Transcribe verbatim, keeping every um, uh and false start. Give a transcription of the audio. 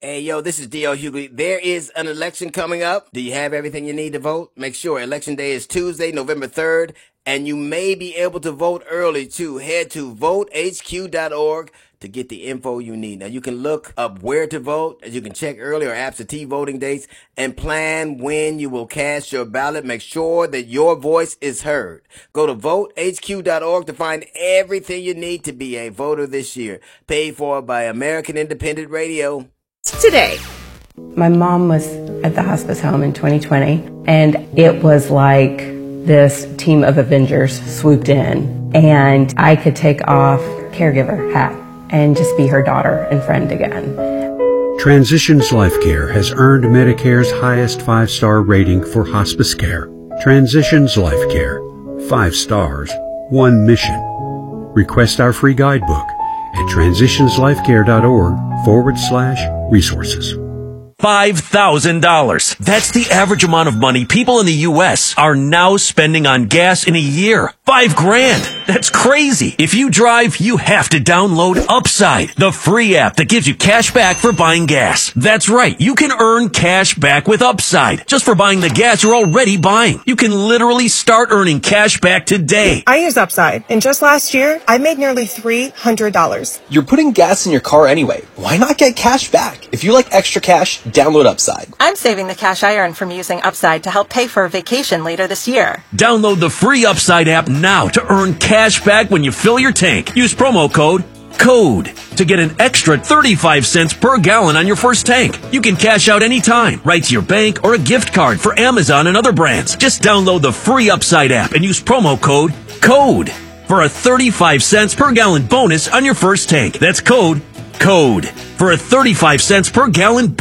Hey, yo, this is D L Hughley. There is an election coming up. Do you have everything you need to vote? Make sure Election Day is Tuesday, November third, and you may be able to vote early, too. Head to vote H Q dot org to get the info you need. Now, you can look up where to vote, as you can check early or absentee voting dates, and plan when you will cast your ballot. Make sure that your voice is heard. Go to vote H Q dot org to find everything you need to be a voter this year. Paid for by American Independent Radio. Today, my mom was at the hospice home in twenty twenty, and it was like this team of Avengers swooped in, and I could take off caregiver hat and just be her daughter and friend again. Transitions Life Care has earned Medicare's highest five-star rating for hospice care. Transitions Life Care. Five stars, one mission. Request our free guidebook at transitionslifecare.org forward slash resources. five thousand dollars. That's the average amount of money people in the U S are now spending on gas in a year. Five grand. That's crazy. If you drive, you have to download Upside, the free app that gives you cash back for buying gas. That's right. You can earn cash back with Upside just for buying the gas you're already buying. You can literally start earning cash back today. I use Upside, and just last year, I made nearly three hundred dollars. You're putting gas in your car anyway. Why not get cash back? If you like extra cash, download Upside. I'm saving the cash I earn from using Upside to help pay for a vacation later this year. Download the free Upside app now to earn cash back when you fill your tank. Use promo code CODE to get an extra thirty-five cents per gallon on your first tank. You can cash out anytime, right to your bank or a gift card for Amazon and other brands. Just download the free Upside app and use promo code CODE for a thirty-five cents per gallon bonus on your first tank. That's code CODE for a thirty-five cents per gallon bonus.